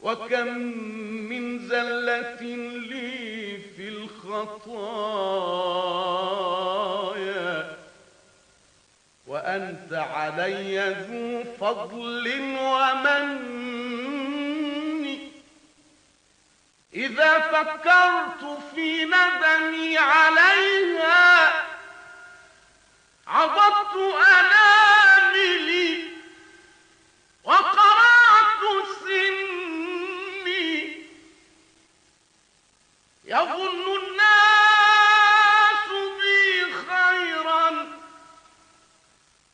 وكم من زلة لي في الخطايا وأنت علي ذو فضل ومن. إذا فكرت في ندمي عليها عضدت أناملي وقرعت سني. يظن